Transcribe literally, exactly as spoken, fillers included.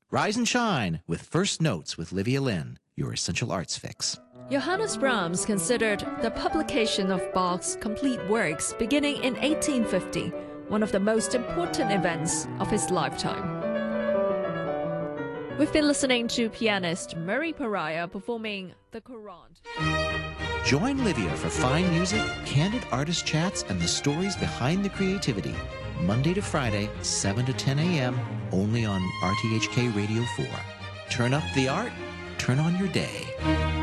Rise and shine with First Notes with Livia Lynn, your essential arts fix. Johannes Brahms considered the publication of Bach's complete works beginning in eighteen fifty one of the most important events of his lifetime. We've been listening to pianist Murray Pariah performing the Courante. Join Livia for fine music, candid artist chats, and the stories behind the creativity. Monday to Friday, seven to ten a.m., only on R T H K Radio four. Turn up the art, turn on your day.